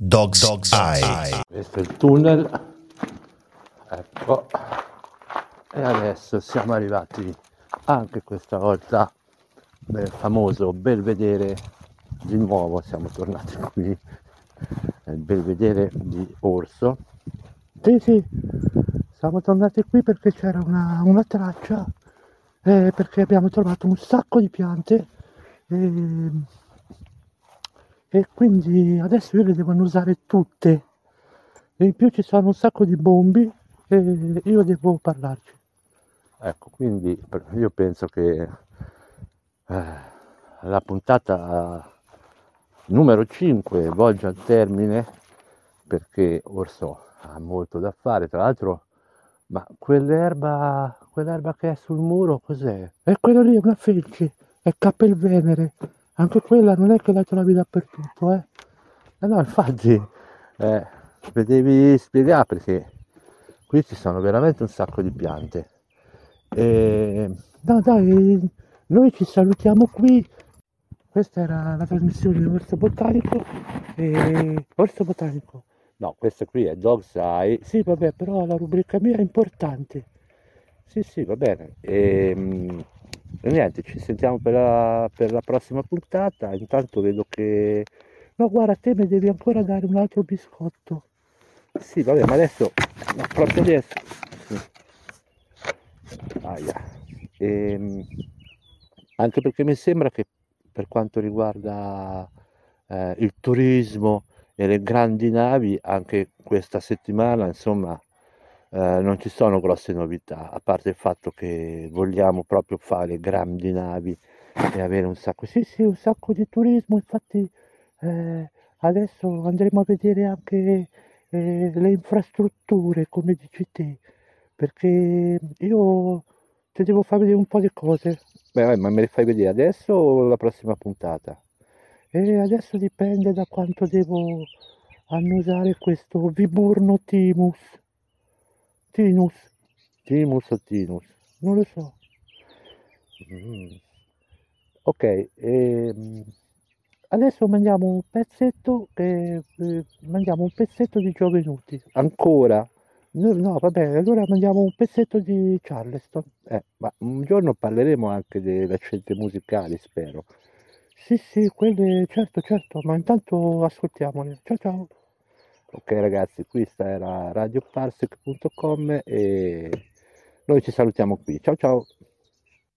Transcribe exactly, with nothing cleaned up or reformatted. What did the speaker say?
Dog's, Dog's Eye. Eye. Questo è il tunnel, ecco, e adesso siamo arrivati anche questa volta nel famoso Belvedere. Di nuovo siamo tornati qui nel Belvedere di Orso. Sì, sì, siamo tornati qui perché c'era una, una traccia, eh, perché abbiamo trovato un sacco di piante e, e quindi adesso io le devo usare tutte. E in più ci sono un sacco di bombi e io devo parlarci. Ecco, quindi io penso che eh, la puntata numero cinque volge al termine, perché Orso ha molto da fare. Tra l'altro, ma quell'erba, quell'erba che è sul muro, cos'è? È quella lì, è una felce, è Capelvenere. Anche quella non è che la trovi dappertutto, eh? Eh no, infatti, eh, devi spiegare perché qui ci sono veramente un sacco di piante. E, no, dai, noi ci salutiamo qui. Questa era la trasmissione di Orso Botanico. E... Orso Botanico. No, questa qui è Dog's Eye. Sì, vabbè, però la rubrica mia è importante. Sì, sì, va bene. E, e niente, ci sentiamo per la, per la prossima puntata. Intanto vedo che... No, guarda, te mi devi ancora dare un altro biscotto. Sì, vabbè, ma adesso... No, proprio adesso... Sì. Aia. E, anche perché mi sembra che per quanto riguarda eh, il turismo e le grandi navi, anche questa settimana, insomma, eh, non ci sono grosse novità, a parte il fatto che vogliamo proprio fare grandi navi e avere un sacco, sì, sì, un sacco di turismo. Infatti eh, adesso andremo a vedere anche eh, le infrastrutture, come dici te, perché io ti devo far vedere un po' di cose. Beh, vai, ma me le fai vedere adesso o la prossima puntata? E adesso dipende da quanto devo annusare questo Viburno Timus. Tinus. Timus o Tinus? Non lo so. Mm. Ok, ehm, adesso mandiamo un pezzetto, che, eh, mandiamo un pezzetto di Giovenuti. Ancora? No, no, vabbè, allora mandiamo un pezzetto di Charleston. Eh, ma un giorno parleremo anche delle scelte musicali, spero. Sì, sì, quelle, certo, certo, ma intanto ascoltiamole. Ciao, ciao. Ok ragazzi, questa era radio parsec punto com e noi ci salutiamo qui. Ciao, ciao.